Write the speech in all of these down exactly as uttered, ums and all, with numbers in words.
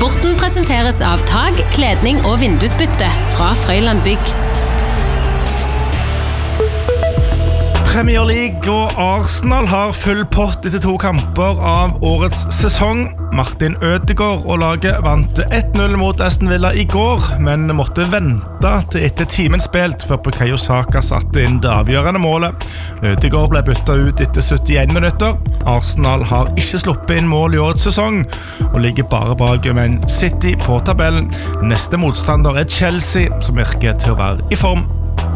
Sporten presenteres av tag, kledning og vindusbytte fra Frøyland Bygg. Premier League og Arsenal har full pott etter to kamper av årets sesong. Martin Ødegaard og laget vant ett null mot Aston Villa i går, men måtte vente til etter timen spilt før Bukayo Saka satte inn det avgjørende målet. Ødegaard ble byttet ut etter syttien minutter. Arsenal har ikke sluppet inn mål i årets sesong og ligger bare bak Man City på tabellen. Neste motstander er Chelsea, som virker til å være i form.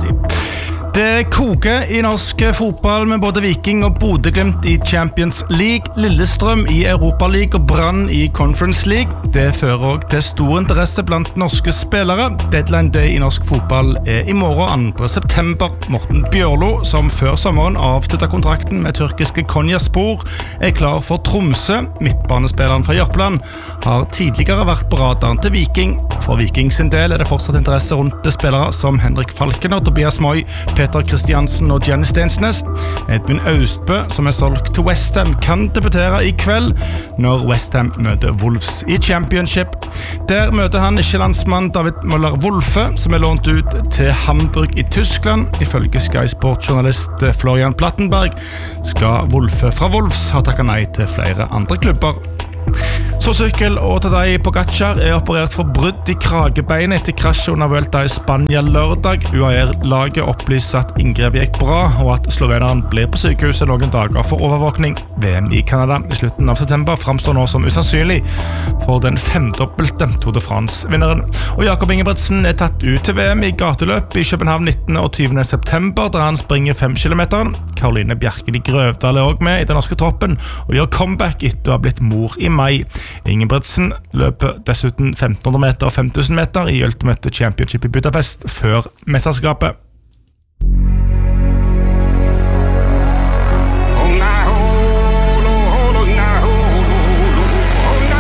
Det koker i norsk fotball med både Viking og Bodø/Glimt i Champions League, Lillestrøm i Europa League og Brann i Conference League. Det fører også til stor interesse blant norske spillere. Deadline Day i norsk fotball er i morgen andre september. Morten Bjørlo, som før sommeren avsluttet kontrakten med tyrkiske Konyaspor, er klar for Tromsø. Midtbanespilleren fra Jørpeland har tidligere vært på radaren til Viking. For Viking sin del er det fortsatt interesse rundt spillere som Henrik Falkener, Tobias Moy, Peter Kristiansen og Gianni Stensnes. Edvin Austbø, som er solgt til West Ham, kan debutere i kveld når West Ham møter Wolves i Championship. Der møter han ikke landsmann David Müller-Wolfe, som er lånt ut til Hamburg i Tyskland. Ifølge Sky Sport-journalist Florian Plattenberg skal Wolfe fra Wolves ha takket nei til flere andre klubber. Så sykkel og Tadej Pogačar er operert for brudd i kragebeinet etter krasjet under Vuelta i Spania lørdag. U A E-laget opplyser at inngrepet gikk bra, og at sloveneren blir på sykehuset noen dager for overvåkning. V M i Canada i slutten av september fremstår nå som usannsynlig for den femdobbelte Tour de France-vinneren. Og Jakob Ingebrigtsen er tatt ut til V M i gateløp i København nittende og tyvende september, der han springer fem kilometer. Karoline Bjerken i Grøvdal er også med i den norske troppen, og gjør comeback etter å ha blitt mor i mai. Ingebrigtsen løper dessuten femten hundre meter og fem tusen meter i Ultimate Championship i Budapest før mesterskapet.